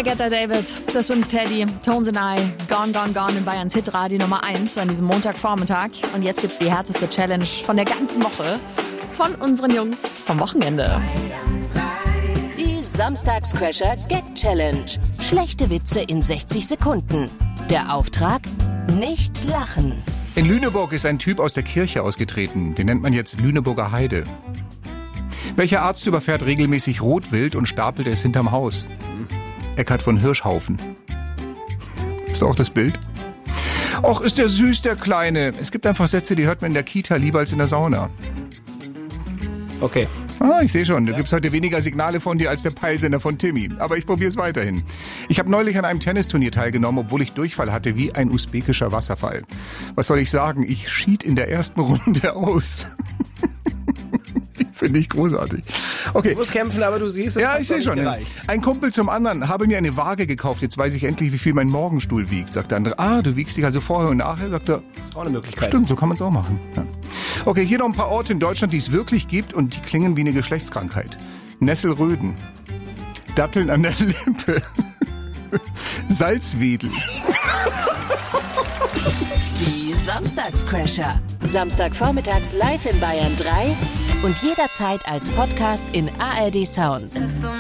Getter David, das Wings Teddy, Tones and I, Gone, Gone, Gone in Bayerns Hitradio Nummer 1 an diesem Montagvormittag. Und jetzt gibt's die härteste Challenge von der ganzen Woche von unseren Jungs vom Wochenende. Die Samstagscrasher Gag Challenge. Schlechte Witze in 60 Sekunden. Der Auftrag? Nicht lachen. In Lüneburg ist ein Typ aus der Kirche ausgetreten. Den nennt man jetzt Lüneburger Heide. Welcher Arzt überfährt regelmäßig Rotwild und stapelt es hinterm Haus? Eckhard von Hirschhaufen. Ist auch das Bild? Och, ist der süß, der Kleine. Es gibt einfach Sätze, die hört man in der Kita lieber als in der Sauna. Okay. Ich sehe schon, du gibst heute weniger Signale von dir als der Peilsender von Timmy. Aber ich probiere es weiterhin. Ich habe neulich an einem Tennisturnier teilgenommen, obwohl ich Durchfall hatte wie ein usbekischer Wasserfall. Was soll ich sagen? Ich schied in der ersten Runde aus. Finde ich großartig. Okay. Du musst kämpfen, aber du siehst, es ja, hat ich sehe schon. gereicht. Ein Kumpel zum anderen habe mir eine Waage gekauft. Jetzt weiß ich endlich, wie viel mein Morgenstuhl wiegt. Sagt der andere, du wiegst dich also vorher und nachher? Sagt er, Das ist auch eine Möglichkeit. Stimmt, so kann man es auch machen. Ja. Okay, hier noch ein paar Orte in Deutschland, die es wirklich gibt und die klingen wie eine Geschlechtskrankheit. Nesselröden. Datteln an der Lippe. Salzwedel. Die Samstagscrasher. Samstagvormittags live in Bayern 3 und jederzeit als Podcast in ARD Sounds.